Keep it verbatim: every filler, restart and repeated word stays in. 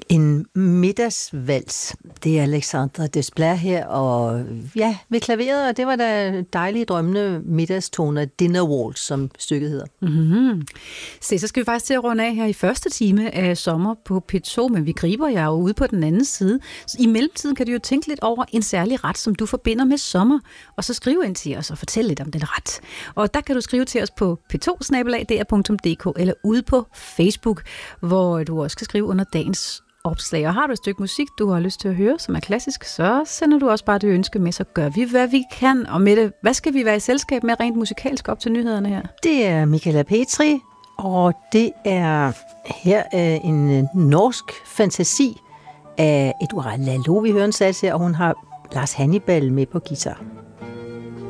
En middagsvals. Det er Alexandre Desplat her, og ja, ved klaveret, og det var da dejlige drømmende middagstoner, Dinner Waltz, som stykket hedder. Mm-hmm. Se, så skal vi faktisk til at runde af her i første time af Sommer på P to, men vi griber jer jo ude på den anden side. Så i mellemtiden kan du jo tænke lidt over en særlig ret, som du forbinder med sommer, og så skrive ind til os og fortælle lidt om den ret. Og der kan du skrive til os på p to snabel-a d r punktum d k eller ude på Facebook, hvor du også kan skrive under dagens opslag. Og har du et stykke musik, du har lyst til at høre, som er klassisk, så sender du også bare det ønske med, så gør vi, hvad vi kan. Og Mette, hvad skal vi være i selskab med rent musikalsk op til nyhederne her? Det er Michaela Petri, og det er her øh, en norsk fantasi af Edouard Lalo, vi hører en sats her, og hun har Lars Hannibal med på guitar.